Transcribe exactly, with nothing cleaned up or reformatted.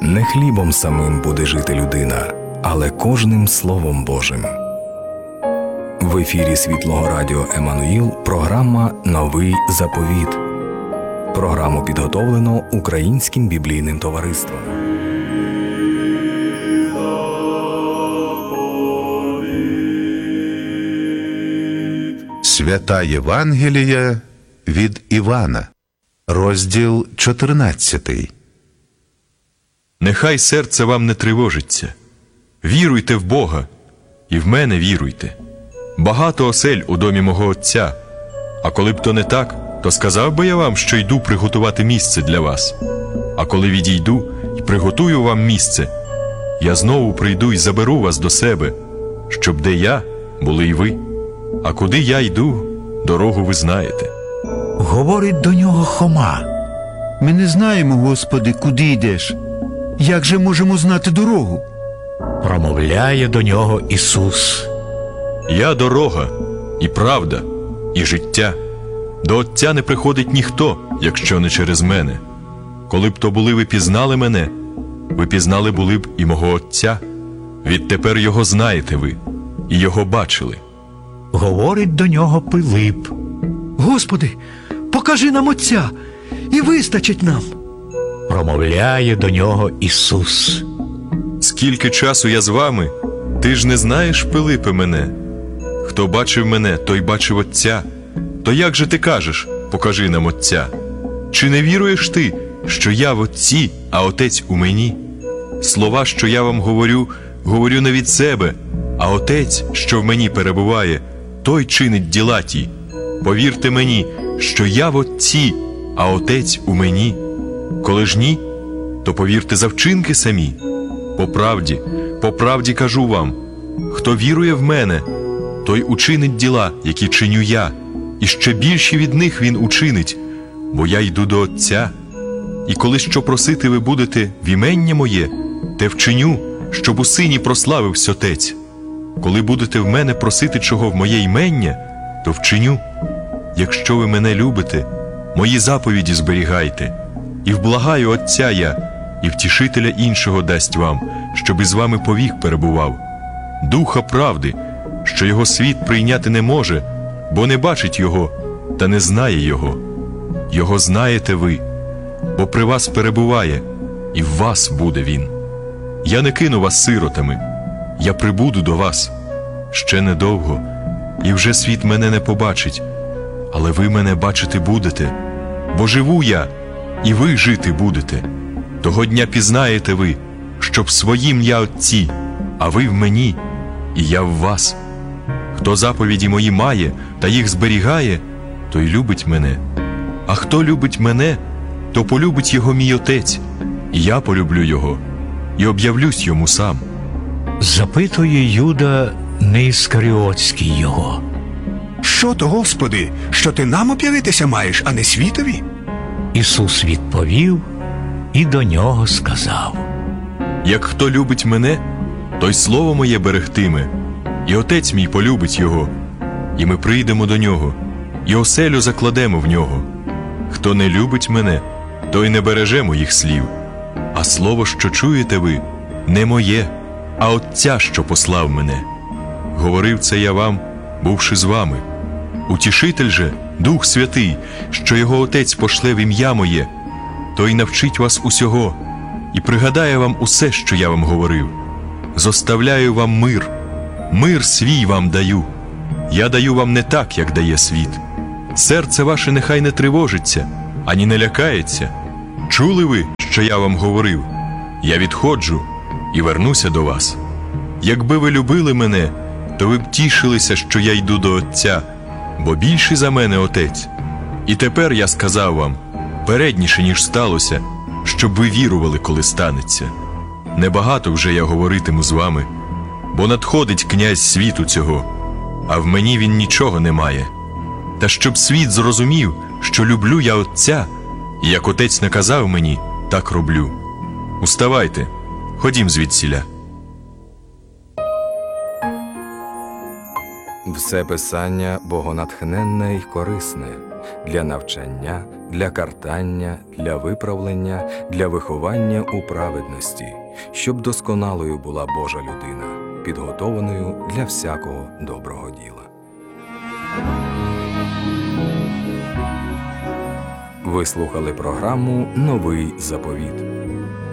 Не хлібом самим буде жити людина, але кожним Словом Божим. В ефірі Світлого Радіо Еммануїл програма «Новий заповіт». Програму підготовлено Українським біблійним товариством. Свята Євангелія від Івана, розділ чотирнадцятий. Нехай серце вам не тривожиться. Віруйте в Бога, і в мене віруйте. Багато осель у домі мого Отця. А коли б то не так, то сказав би я вам, що йду приготувати місце для вас. А коли відійду і приготую вам місце, я знову прийду і заберу вас до себе, щоб де я, були й ви. А куди я йду, дорогу ви знаєте. Говорить до нього Хома: Ми не знаємо, Господи, куди йдеш. Як же можемо знати дорогу? Промовляє до нього Ісус: Я дорога, і правда, і життя. До Отця не приходить ніхто, якщо не через мене. Коли б то були ви пізнали мене, ви пізнали були б і мого Отця. Відтепер його знаєте ви, і його бачили. Говорить до нього Пилип: Господи, покажи нам Отця, і вистачить нам. Промовляє до нього Ісус: Скільки часу я з вами, ти ж не знаєш, Пилипе, мене? Хто бачив мене, той бачив Отця. То як же ти кажеш, покажи нам Отця? Чи не віруєш ти, що я в Отці, а Отець у мені? Слова, що я вам говорю, говорю не від себе, а Отець, що в мені перебуває, той чинить діла ті. Повірте мені, що я в Отці, а Отець у мені. Коли ж ні, то повірте за вчинки самі. По правді, по правді кажу вам, хто вірує в мене, той учинить діла, які чиню я, і ще більші від них він учинить, бо я йду до Отця. І коли що просити ви будете в імення моє, те вчиню, щоб у Сині прославився Отець. Коли будете в мене просити чого в моє імення, то вчиню. Якщо ви мене любите, мої заповіді зберігайте. І вблагаю Отця я, і втішителя іншого дасть вам, щоб із вами повік перебував. Духа правди, що його світ прийняти не може, бо не бачить його, та не знає його. Його знаєте ви, бо при вас перебуває, і в вас буде він. Я не кину вас сиротами, я прибуду до вас. Ще недовго, і вже світ мене не побачить, але ви мене бачити будете, бо живу я, і ви жити будете. Того дня пізнаєте ви, що в своїм я Отці, а ви в мені, і я в вас. Хто заповіді мої має та їх зберігає, той любить мене. А хто любить мене, то полюбить його мій Отець, і я полюблю його, і об'явлюсь йому сам. Запитує Юда Неіскаріотський його: Що то, Господи, що ти нам об'явитися маєш, а не світові? Ісус відповів і до нього сказав: Як хто любить мене, той слово моє берегтиме, і Отець мій полюбить його, і ми прийдемо до нього, і оселю закладемо в нього. Хто не любить мене, той не береже моїх слів. А слово, що чуєте ви, не моє, а Отця, що послав мене. Говорив це я вам, бувши з вами. Утішитель же, Дух Святий, що його Отець пошле в ім'я моє, той навчить вас усього і пригадає вам усе, що я вам говорив. Зоставляю вам мир, мир свій вам даю. Я даю вам не так, як дає світ. Серце ваше нехай не тривожиться, ані не лякається. Чули ви, що я вам говорив? Я відходжу і вернуся до вас. Якби ви любили мене, то ви б тішилися, що я йду до Отця, бо більший за мене Отець. І тепер я сказав вам, передніше, ніж сталося, щоб ви вірували, коли станеться. Небагато вже я говоритиму з вами, бо надходить князь світу цього, а в мені він нічого не має. Та щоб світ зрозумів, що люблю я Отця, і як Отець наказав мені, так роблю. Уставайте, ходім звідсіля. Все писання богонатхненне й корисне. для навчання, для картання, для виправлення, для виховання у праведності, щоб досконалою була Божа людина, підготованою для всякого доброго діла. Ви слухали програму «Новий заповіт».